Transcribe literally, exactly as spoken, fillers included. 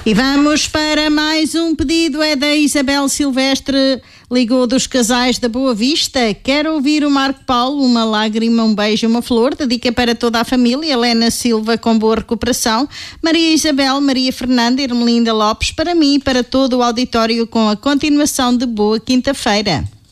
E vamos para mais um pedido, é da Isabel Silvestre, ligou dos Casais da Boa Vista. Quero ouvir o Marco Paulo, Uma Lágrima, um Beijo, uma Flor, dedica para toda a família. Helena Silva, com boa recuperação. Maria Isabel, Maria Fernanda, Irmelinda Lopes, para mim e para todo o auditório, com a continuação de boa quinta-feira.